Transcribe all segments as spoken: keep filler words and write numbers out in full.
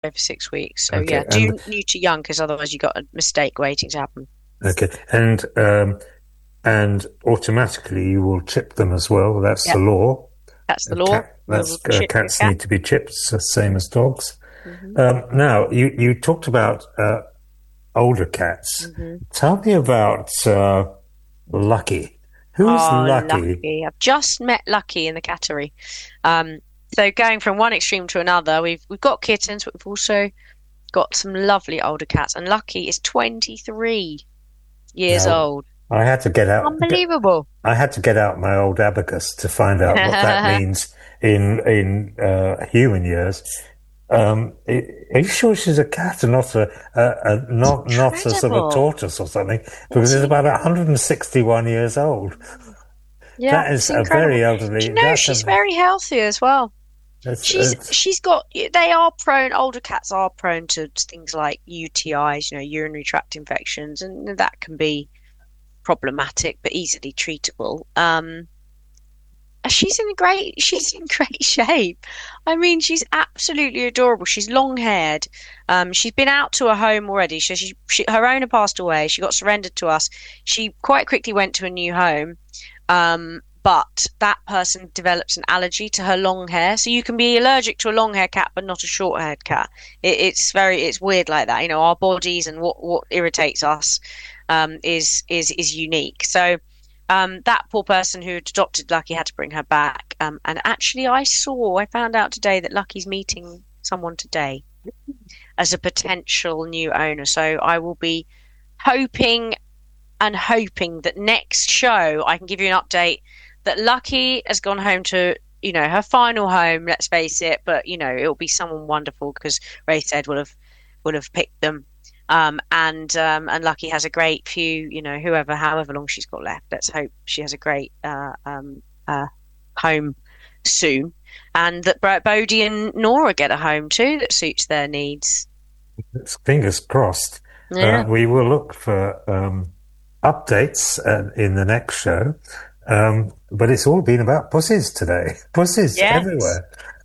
over six weeks. So Okay, yeah, do and- new to young, because otherwise you've got a mistake waiting to happen. Okay, and um, and automatically you will chip them as well. That's Yep. the law. That's the Uh, law. cat- that's We'll uh, chip your cats cat. need to be chipped, so same as dogs. Mhm. Um, now you you talked about uh, older cats. Mhm. Tell me about uh, Lucky. Who is Oh, Lucky? Lucky. I've just met Lucky in the cattery. Um, so going from one extreme to another, we've we've got kittens, but we've also got some lovely older cats. And Lucky is twenty-three years Now, old. I had to get out. Unbelievable. I had to get out my old abacus to find out what that means in in uh, human years. Um, are you sure she's a cat and not a, a, a not not a sort of Incredible. a tortoise or something? Because it's about one hundred sixty-one years old. Yeah, That is it's a incredible. very elderly. Do you know that's she's a- very healthy as well? it's- She's it's- she's got they are prone older cats are prone to things like U T Is, you know, urinary tract infections, and that can be problematic but easily treatable. Um, she's in great she's in great shape. I mean, she's absolutely adorable. She's long haired. Um, she's been out to a home already. So she, she her owner passed away. She got surrendered to us. She quite quickly went to a new home. Um, but that person develops an allergy to her long hair. So you can be allergic to a long hair cat, but not a short haired cat. It, it's very, it's weird like that. You know, our bodies and what, what irritates us, um, is, is, is unique. So, um, that poor person who adopted Lucky had to bring her back. Um, and actually I saw, I found out today that Lucky's meeting someone today as a potential new owner. So I will be hoping and hoping that next show I can give you an update that Lucky has gone home to, you know, her final home, let's face it, but, you know, it'll be someone wonderful because Ray said will have will have picked them. Um, and um, and Lucky has a great few, you know, whoever, however long she's got left. Let's hope she has a great uh, um, uh, home soon. And that Bodhi and Nora get a home too that suits their needs. Fingers crossed. Yeah. Uh, we will look for um, updates uh, in the next show. Um, but it's all been about pussies today. Pussies Yes. everywhere.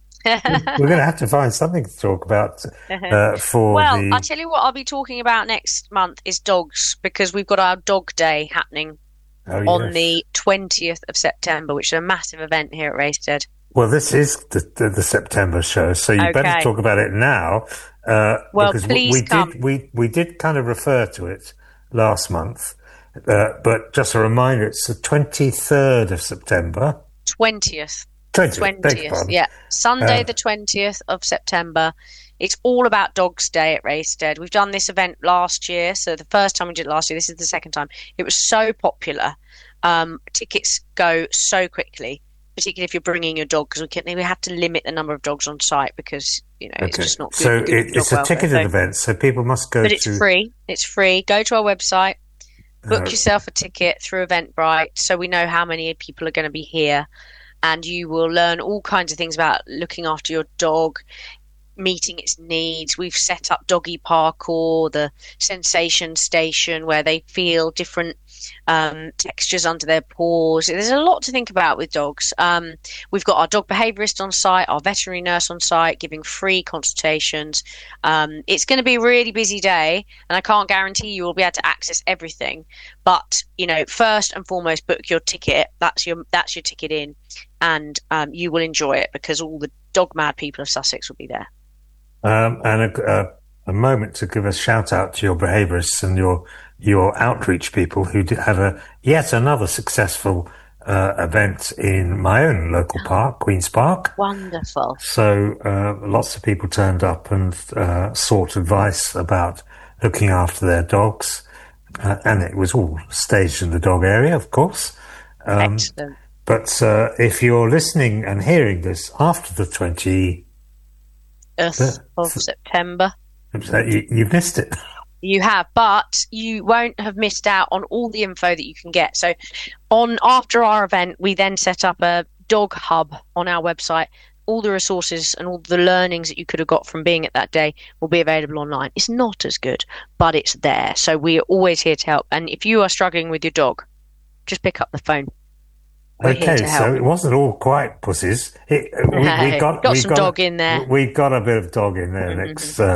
We're going to have to find something to talk about uh, for Well, the. I'll tell you what I'll be talking about next month is dogs, because we've got our dog day happening Oh, on yes. the twentieth of September, which is a massive event here at Raystead. Well, this is the, the, the September show, so you better Okay. talk about it now. Uh, Well, because please we come. did we we did kind of refer to it last month, uh, but just a reminder, it's the twenty-third of September. twentieth. twentieth, beg your twentieth, pardon. yeah. Sunday, Uh, the twentieth of September. It's all about Dogs Day at Raystead. We've done this event last year. So the first time we did it last year, this is the second time. It was so popular. Um, tickets go so quickly, particularly if you're bringing your dog, because we can we have to limit the number of dogs on site because, you know, it's Okay. just not good. So good it, dog it's a welfare. ticketed So- event, so people must go But it's to. free. It's free. Go to our website, book Uh, yourself a ticket through Eventbrite so we know how many people are going to be here. And you will learn all kinds of things about looking after your dog, meeting its needs. We've set up doggy parkour, the sensation station where they feel different um, textures under their paws. There's a lot to think about with dogs. Um, we've got our dog behaviourist on site, our veterinary nurse on site, giving free consultations. Um, it's going to be a really busy day, and I can't guarantee you will be able to access everything. But, you know, first and foremost, book your ticket. That's your that's your ticket in, and um, you will enjoy it because all the dog mad people of Sussex will be there. Um, and a, a, a moment to give a shout out to your behaviourists and your your outreach people who did have a yet another successful uh, event in my own local park, Queen's Park. Wonderful. So uh, lots of people turned up and uh, sought advice about looking after their dogs, uh, and it was all staged in the dog area, of course. Um, Excellent. but uh, if you're listening and hearing this after the twenty. Earth of September. You, you've missed it. You have, but you won't have missed out on all the info that you can get. So on after our event, we then set up a dog hub on our website. All the resources and all the learnings that you could have got from being at that day will be available online. It's not as good, but it's there. So we are always here to help. And if you are struggling with your dog, just pick up the phone. We're here Okay, to so help. it wasn't all quite pussies. It, we, we No, got, got we some got dog in there. We got a bit of dog in there next uh,